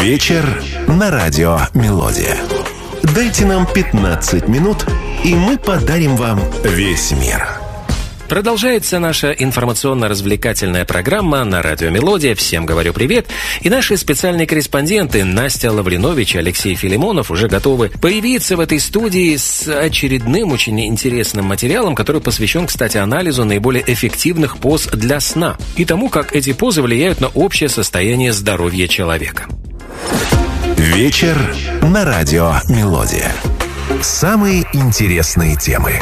Вечер на радио «Мелодия». Дайте нам 15 минут, и мы подарим вам весь мир. Продолжается наша информационно-развлекательная программа на радио «Мелодия». Всем говорю привет. И наши специальные корреспонденты Настя Лавринович и Алексей Филимонов уже готовы появиться в этой студии с очередным очень интересным материалом, который посвящен, кстати, анализу наиболее эффективных поз для сна и тому, как эти позы влияют на общее состояние здоровья человека. Вечер на радио «Мелодия». Самые интересные темы.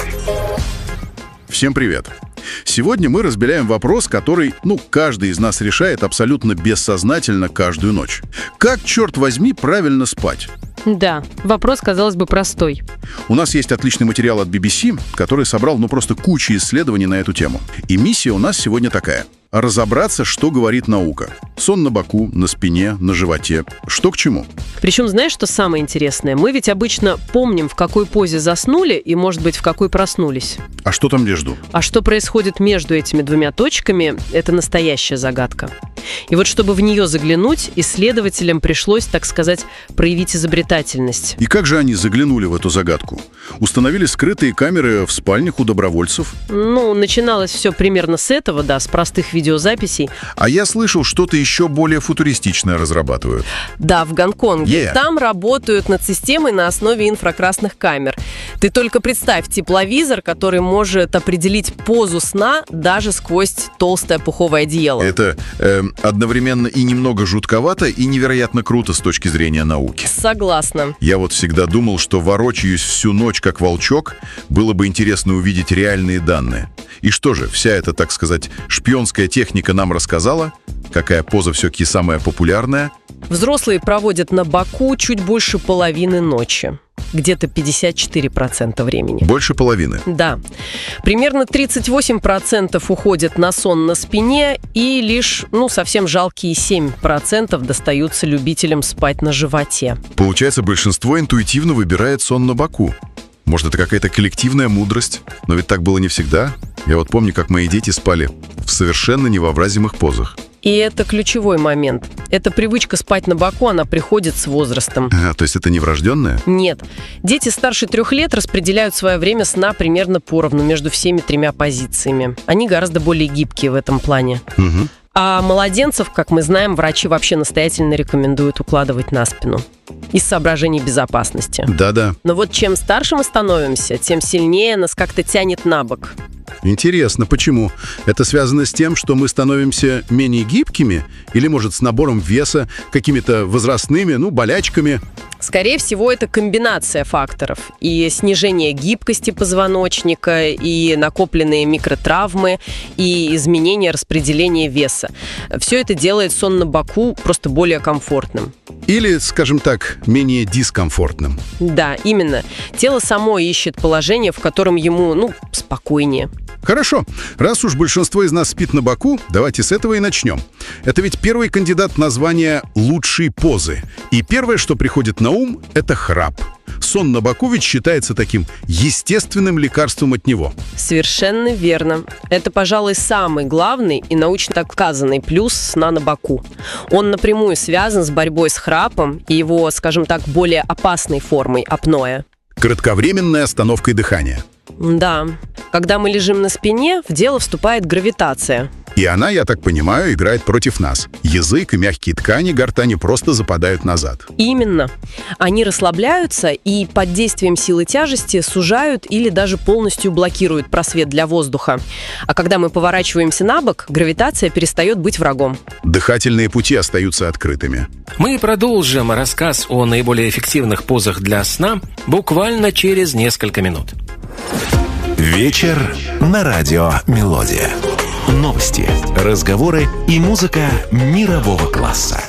Всем привет! Сегодня мы разбираем вопрос, который, каждый из нас решает абсолютно бессознательно каждую ночь. Как, черт возьми, правильно спать? Да, вопрос, казалось бы, простой. У нас есть отличный материал от BBC, который собрал, просто кучу исследований на эту тему. И миссия у нас сегодня такая. Разобраться, что говорит наука. Сон на боку, на спине, на животе. Что к чему? Причем, знаешь, что самое интересное? Мы ведь обычно помним, в какой позе заснули и, может быть, в какой проснулись. А что там между? А что происходит между этими двумя точками, это настоящая загадка. И вот чтобы в нее заглянуть, исследователям пришлось, так сказать, проявить изобретательность. И как же они заглянули в эту загадку? Установили скрытые камеры в спальнях у добровольцев? Начиналось все примерно с этого, с простых видеозаписей. А я слышал, что-то еще более футуристичное разрабатывают. Да, в Гонконге. Там работают над системой на основе инфракрасных камер. Ты только представь, тепловизор, который может определить позу сна даже сквозь толстое пуховое одеяло. Это одновременно и немного жутковато, и невероятно круто с точки зрения науки. Согласна. Я всегда думал, что ворочаюсь всю ночь как волчок, было бы интересно увидеть реальные данные. И что же, вся эта, так сказать, шпионская техника нам рассказала? Какая поза все-таки самая популярная? Взрослые проводят на боку чуть больше половины ночи. Где-то 54% времени. Больше половины? Да. Примерно 38% уходят на сон на спине, и лишь, совсем жалкие 7% достаются любителям спать на животе. Получается, большинство интуитивно выбирает сон на боку. Может, это какая-то коллективная мудрость? Но ведь так было не всегда. Я помню, как мои дети спали в совершенно невообразимых позах. И это ключевой момент. Эта привычка спать на боку, она приходит с возрастом. То есть это не врожденное? Нет. Дети старше 3 лет распределяют свое время сна примерно поровну между всеми 3 позициями. Они гораздо более гибкие в этом плане. Угу. А младенцев, как мы знаем, врачи вообще настоятельно рекомендуют укладывать на спину. Из соображений безопасности. Да-да. Но чем старше мы становимся, тем сильнее нас как-то тянет на бок. Интересно, почему? Это связано с тем, что мы становимся менее гибкими? Или, может, с набором веса, какими-то возрастными, болячками? Скорее всего, это комбинация факторов. И снижение гибкости позвоночника, и накопленные микротравмы, и изменение распределения веса. Все это делает сон на боку просто более комфортным. Или, скажем так, менее дискомфортным. Да, именно. Тело само ищет положение, в котором ему, спокойнее. Хорошо. Раз уж большинство из нас спит на боку, давайте с этого и начнем. Это ведь первый кандидат на звание лучшей позы. И первое, что приходит на ум, это храп. Сон на боку ведь считается таким естественным лекарством от него. Совершенно верно. Это, пожалуй, самый главный и научно доказанный плюс сна на боку. Он напрямую связан с борьбой с храпом и его, скажем так, более опасной формой апноэ. Кратковременной остановкой дыхания. Да. Когда мы лежим на спине, в дело вступает гравитация. И она, я так понимаю, играет против нас. Язык и мягкие ткани гортани просто западают назад. Именно. Они расслабляются и под действием силы тяжести сужают или даже полностью блокируют просвет для воздуха. А когда мы поворачиваемся на бок, гравитация перестает быть врагом. Дыхательные пути остаются открытыми. Мы продолжим рассказ о наиболее эффективных позах для сна буквально через несколько минут. Вечер на радио «Мелодия». Новости, разговоры и музыка мирового класса.